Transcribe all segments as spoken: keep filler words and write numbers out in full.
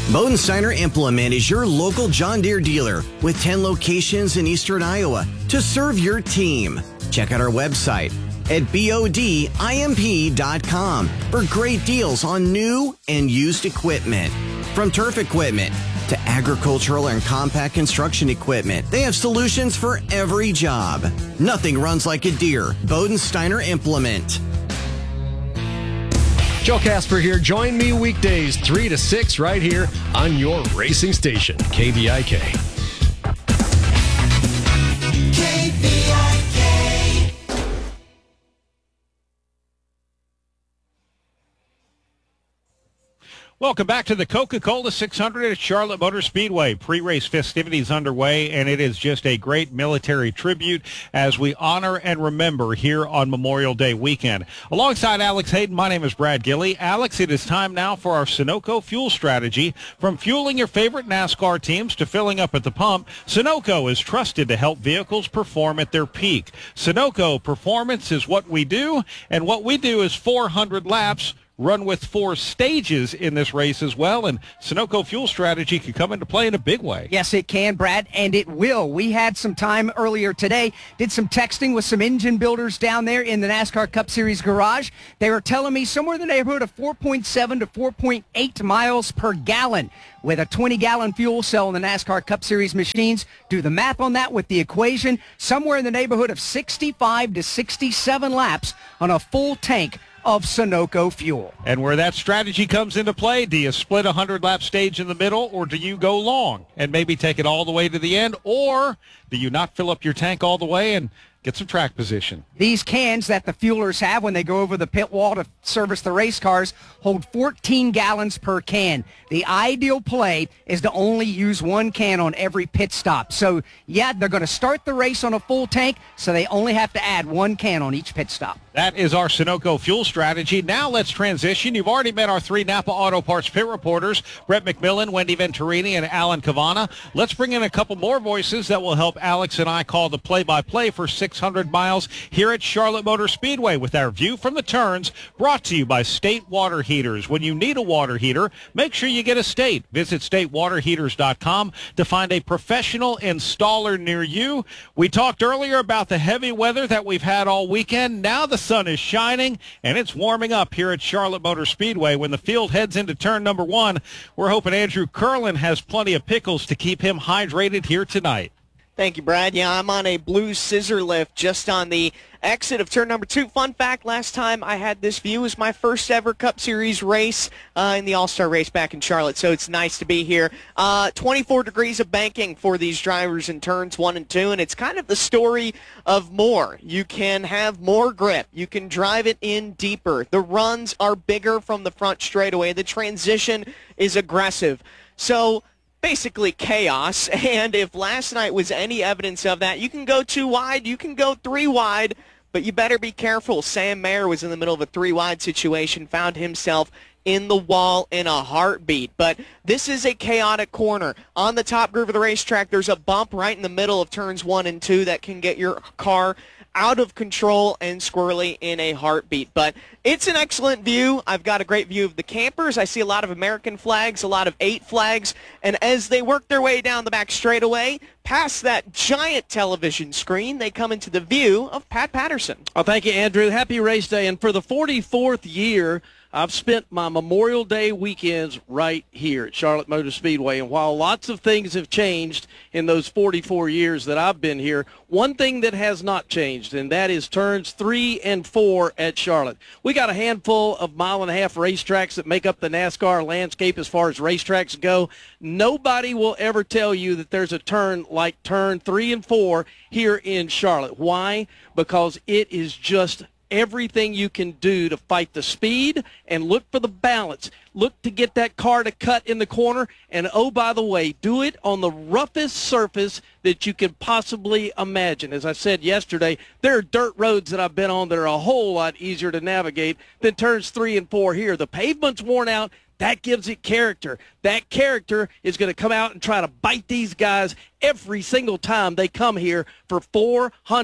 Bodensteiner Implement is your local John Deere dealer with ten locations in eastern Iowa to serve your team. Check out our website at bodimp dot com for great deals on new and used equipment. From turf equipment to agricultural and compact construction equipment, they have solutions for every job. Nothing runs like a Deere. Bodensteiner Implement. Joe Casper here. Join me weekdays three to six right here on your racing station, K V I K. K V I K. Welcome back to the Coca-Cola six hundred at Charlotte Motor Speedway. Pre-race festivities underway, and it is just a great military tribute as we honor and remember here on Memorial Day weekend. Alongside Alex Hayden, my name is Brad Gilley. Alex, it is time now for our Sunoco fuel strategy. From fueling your favorite NASCAR teams to filling up at the pump, Sunoco is trusted to help vehicles perform at their peak. Sunoco performance is what we do, and what we do is four hundred laps. Run with four stages in this race as well, and Sunoco fuel strategy could come into play in a big way. Yes, it can, Brad, and it will. We had some time earlier today, did some texting with some engine builders down there in the NASCAR Cup Series garage. They were telling me somewhere in the neighborhood of four point seven to four point eight miles per gallon with a twenty-gallon fuel cell in the NASCAR Cup Series machines. Do the math on that with the equation. Somewhere in the neighborhood of sixty-five to sixty-seven laps on a full tank of Sunoco fuel. And where that strategy comes into play, do you split a hundred-lap stage in the middle, or do you go long and maybe take it all the way to the end, or do you not fill up your tank all the way and get some track position? These cans that the fuelers have when they go over the pit wall to service the race cars hold fourteen gallons per can. The ideal play is to only use one can on every pit stop. So, yeah, they're going to start the race on a full tank, so they only have to add one can on each pit stop. That is our Sunoco fuel strategy. Now let's transition. You've already met our three Napa Auto Parts pit reporters, Brett McMillan, Wendy Venturini, and Alan Cavana. Let's bring in a couple more voices that will help Alex and I call the play-by-play for six hundred miles here at Charlotte Motor Speedway with our view from the turns, brought to you by State Water Heaters. When you need a water heater, make sure you get a State. Visit state water heaters dot com to find a professional installer near you. We talked earlier about the heavy weather that we've had all weekend. Now the sun is shining, and it's warming up here at Charlotte Motor Speedway. When the field heads into turn number one, we're hoping Andrew Curlin has plenty of pickles to keep him hydrated here tonight. Thank you, Brad. Yeah, I'm on a blue scissor lift just on the exit of turn number two. Fun fact, last time I had this view was my first ever Cup Series race uh, in the All-Star race back in Charlotte, so it's nice to be here. Uh, twenty-four degrees of banking for these drivers in turns one and two, and it's kind of the story of more. You can have more grip. You can drive it in deeper. The runs are bigger from the front straightaway. The transition is aggressive. So basically chaos, and if last night was any evidence of that, you can go two wide, you can go three wide, but you better be careful. Sam Mayer was in the middle of a three-wide situation, found himself in the wall in a heartbeat. But this is a chaotic corner. On the top groove of the racetrack, there's a bump right in the middle of turns one and two that can get your car out of control and squirrely in a heartbeat. But it's an excellent view. I've got a great view of the campers. I see a lot of American flags, a lot of eight flags, and as they work their way down the back straightaway, past that giant television screen, they come into the view of Pat Patterson. Oh, thank you, Andrew. Happy race day. And for the forty-fourth year, I've spent my Memorial Day weekends right here at Charlotte Motor Speedway. And while lots of things have changed in those forty-four years that I've been here, one thing that has not changed, and that is turns three and four at Charlotte. We got a handful of mile-and-a-half racetracks that make up the NASCAR landscape as far as racetracks go. Nobody will ever tell you that there's a turn like turn three and four here in Charlotte. Why? Because it is just everything you can do to fight the speed and look for the balance. Look to get that car to cut in the corner. And, oh, by the way, do it on the roughest surface that you can possibly imagine. As I said yesterday, there are dirt roads that I've been on that are a whole lot easier to navigate than turns three and four here. The pavement's worn out. That gives it character. That character is going to come out and try to bite these guys every single time they come here for four hundred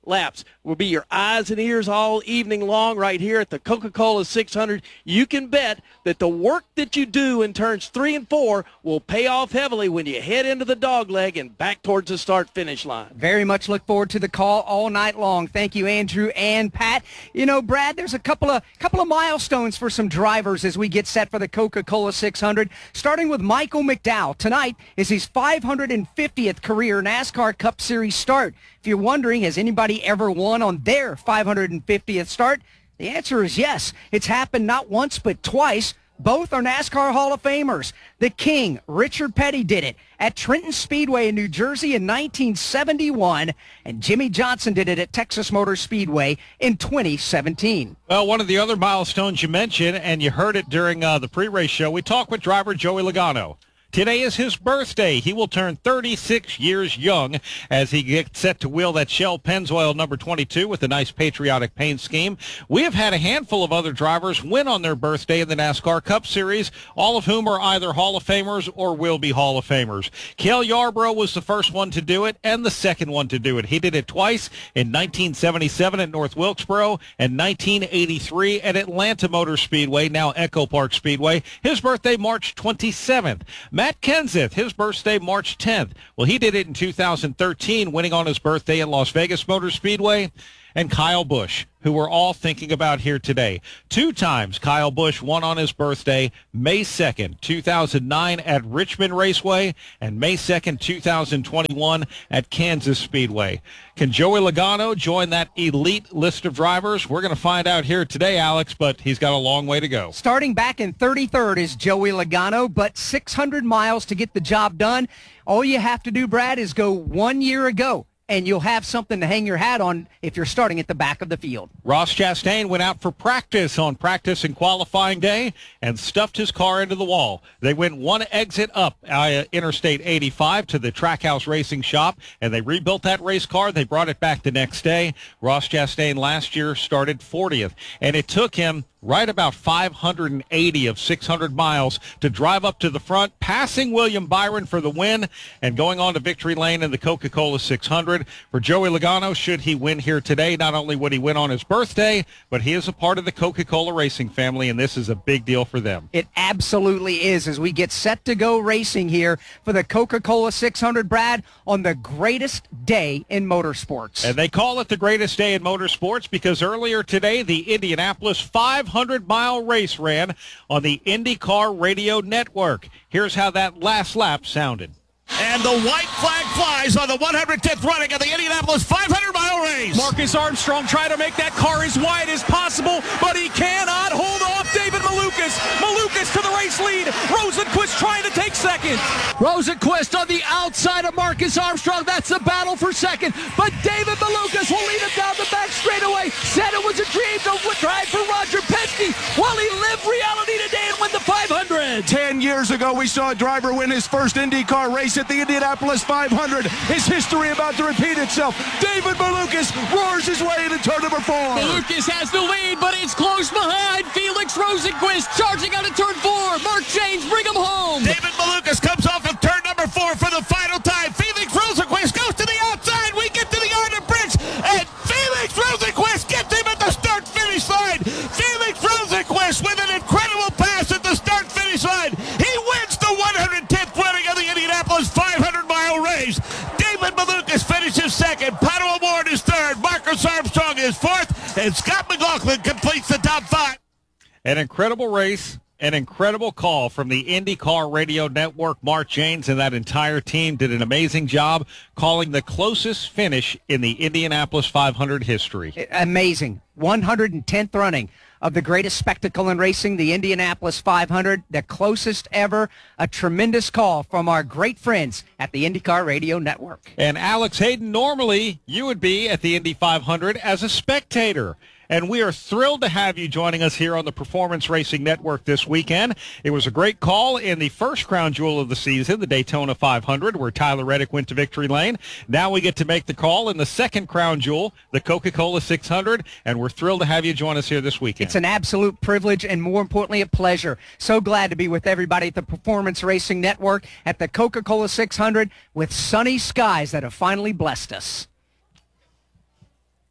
laps. Will be your eyes and ears all evening long right here at the Coca-Cola six hundred. You can bet that the work that you do in turns three and four will pay off heavily when you head into the dog leg and back towards the start-finish line. Very much look forward to the call all night long. Thank you, Andrew and Pat. You know, Brad, there's a couple of couple of milestones for some drivers as we get set for the Coca-Cola six hundred, starting with Michael McDowell. Tonight is his five hundred fiftieth career NASCAR Cup Series start. If you're wondering, has anybody ever won on their five hundred fiftieth start? The answer is yes. It's happened not once but twice. Both are NASCAR Hall of Famers. The King, Richard Petty, did it at Trenton Speedway in New Jersey in nineteen seventy-one, and Jimmy Johnson did it at Texas Motor Speedway in twenty seventeen. Well, one of the other milestones you mentioned, and you heard it during uh, the pre-race show, we talked with driver Joey Logano. Today is his birthday. He will turn thirty-six years young as he gets set to wheel that Shell Pennzoil number twenty-two with a nice patriotic paint scheme. We have had a handful of other drivers win on their birthday in the NASCAR Cup Series, all of whom are either Hall of Famers or will be Hall of Famers. Cale Yarborough was the first one to do it and the second one to do it. He did it twice in nineteen seventy-seven at North Wilkesboro and nineteen eighty-three at Atlanta Motor Speedway, now Echo Park Speedway. His birthday, March twenty-seventh. Matt Kenseth, his birthday, March tenth. Well, he did it in two thousand thirteen, winning on his birthday at Las Vegas Motor Speedway. And Kyle Busch, who we're all thinking about here today. Two times Kyle Busch won on his birthday, May second, two thousand nine at Richmond Raceway, and May second, two thousand twenty-one at Kansas Speedway. Can Joey Logano join that elite list of drivers? We're going to find out here today, Alex, but he's got a long way to go. Starting back in thirty-third is Joey Logano, but six hundred miles to get the job done. All you have to do, Brad, is go one year ago, and you'll have something to hang your hat on if you're starting at the back of the field. Ross Chastain went out for practice on practice and qualifying day and stuffed his car into the wall. They went one exit up uh, Interstate eighty-five to the Trackhouse Racing Shop, and they rebuilt that race car. They brought it back the next day. Ross Chastain last year started fortieth, and it took him right about five hundred eighty of six hundred miles to drive up to the front, passing William Byron for the win and going on to victory lane in the Coca-Cola six hundred. For Joey Logano, should he win here today, not only would he win on his birthday, but he is a part of the Coca-Cola racing family, and this is a big deal for them. It absolutely is as we get set to go racing here for the Coca-Cola six hundred, Brad, on the greatest day in motorsports. And they call it the greatest day in motorsports because earlier today, the Indianapolis five hundred mile race ran on the IndyCar Radio Network. Here's how that last lap sounded. And the white flag flies on the one hundred tenth running of the Indianapolis five hundred mile race. Marcus Armstrong trying to make that car as wide as possible, but he cannot hold off David Malukas. Malukas to the race lead. Rosenquist trying to take second. Rosenquist on the outside of Marcus Armstrong. That's the battle for second. But David Malukas will lead him down the back straightaway. Said it was a dream to drive for Roger Penske while he lived reality today and win the five hundred. Ten years ago, we saw a driver win his first IndyCar race at the Indianapolis five hundred. His history about to repeat itself. David Malukas roars his way into turn number four. Malukas has the lead, but it's close behind. Felix Rosenquist charging out of turn four. Mark James, bring him home. David Malukas comes off of turn number four for the final time. Felix Rosenquist goes to the outside. We get to the Arden Bridge, and Felix Rosenquist gets him at the start-finish line. Felix Rosenquist with an incredible pass at the start-finish line. He wins the one hundred tenth running of the Indianapolis five hundred mile race. David Malukas finishes second. Pato O'Ward is third. Marcus Armstrong is fourth. And Scott McLaughlin completes the top five. An incredible race, an incredible call from the IndyCar Radio Network. Mark James and that entire team did an amazing job calling the closest finish in the Indianapolis five hundred history. Amazing. one hundred tenth running of the greatest spectacle in racing, the Indianapolis five hundred, the closest ever. A tremendous call from our great friends at the IndyCar Radio Network. And Alex Hayden, normally you would be at the Indy five hundred as a spectator. And we are thrilled to have you joining us here on the Performance Racing Network this weekend. It was a great call in the first crown jewel of the season, the Daytona five hundred, where Tyler Reddick went to victory lane. Now we get to make the call in the second crown jewel, the Coca-Cola six hundred, and we're thrilled to have you join us here this weekend. It's an absolute privilege and, more importantly, a pleasure. So glad to be with everybody at the Performance Racing Network at the Coca-Cola six hundred with sunny skies that have finally blessed us.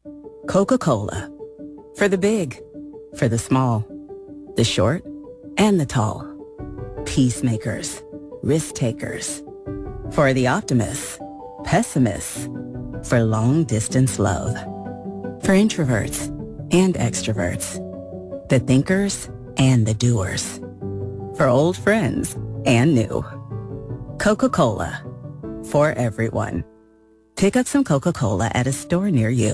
Coca-Cola. For the big, for the small, the short, and the tall. Peacemakers, risk takers. For the optimists, pessimists. For long-distance love. For introverts and extroverts. The thinkers and the doers. For old friends and new. Coca-Cola. For everyone. Pick up some Coca-Cola at a store near you.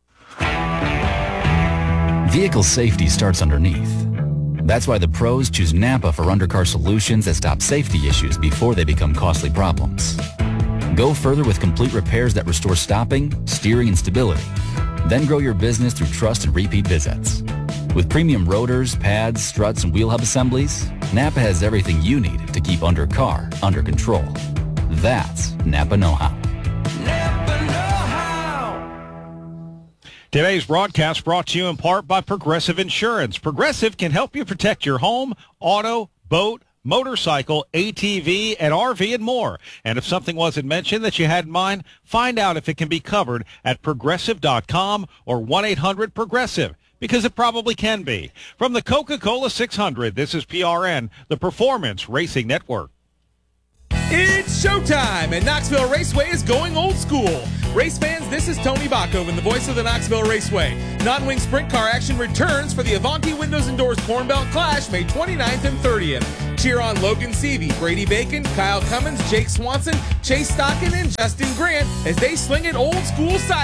Vehicle safety starts underneath. That's why the pros choose Napa for undercar solutions that stop safety issues before they become costly problems. Go further with complete repairs that restore stopping, steering, and stability. Then grow your business through trust and repeat visits. With premium rotors, pads, struts, and wheel hub assemblies, Napa has everything you need to keep undercar under control. That's Napa know-how. Today's broadcast brought to you in part by Progressive Insurance. Progressive can help you protect your home, auto, boat, motorcycle, A T V, and R V, and more. And if something wasn't mentioned that you had in mind, find out if it can be covered at progressive dot com or one eight hundred progressive, because it probably can be. From the Coca-Cola six hundred, this is P R N, the Performance Racing Network. It's showtime, and Knoxville Raceway is going old school. Race fans, this is Tony Bachhoven, the voice of the Knoxville Raceway. Non-wing sprint car action returns for the Avanti Windows and Doors Corn Belt Clash May twenty-ninth and thirtieth. Cheer on Logan Seavey, Brady Bacon, Kyle Cummins, Jake Swanson, Chase Stockin, and Justin Grant as they sling it old school side